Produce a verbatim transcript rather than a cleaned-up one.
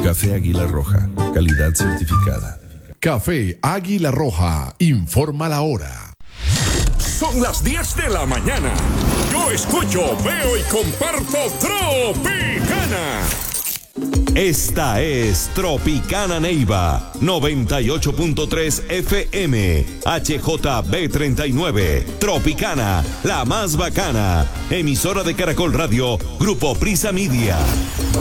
Café Águila Roja, calidad certificada. Café Águila Roja, informa la hora. Son las diez de la mañana. Yo escucho, veo y comparto Tropicana. Esta es Tropicana Neiva, noventa y ocho punto tres F M, H J B treinta y nueve, Tropicana, la más bacana, emisora de Caracol Radio, Grupo Prisa Media.